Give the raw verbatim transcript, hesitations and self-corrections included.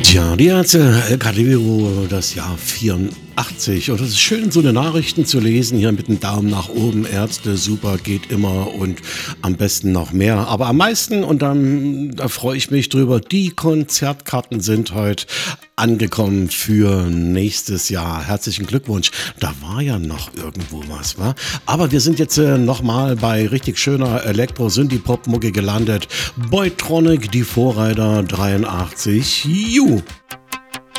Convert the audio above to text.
Ja, die Ärzte, El Cadillo, das Jahr vierundachtzig. Und es ist schön, so eine Nachrichten zu lesen, hier mit dem Daumen nach oben. Ärzte, super, geht immer und am besten noch mehr. Aber am meisten, und dann, da freue ich mich drüber, die Konzertkarten sind heute angekommen für nächstes Jahr. Herzlichen Glückwunsch. Da war ja noch irgendwo was, wa? Aber wir sind jetzt äh, nochmal bei richtig schöner Elektro-Synthie-Pop-Mucke gelandet. Boytronic, die Vorreiter dreiundachtzig. Ju!